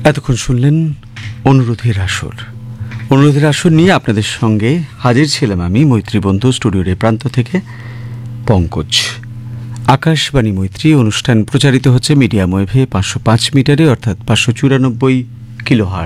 এতক্ষণ শুনলেন অনুরোধের আসর। অনুরোধের আসর নিয়ে আপনাদের সঙ্গে হাজির ছিলাম আমি, মৈত্রী বন্ধু, স্টুডিওর এই প্রান্ত থেকে পঙ্কজ। আকাশবাণী মৈত্রী অনুষ্ঠান প্রচারিত হচ্ছে মিডিয়াম ওয়েভে 505 মিটারে, অর্থাৎ 594 কিলোহার্টজ।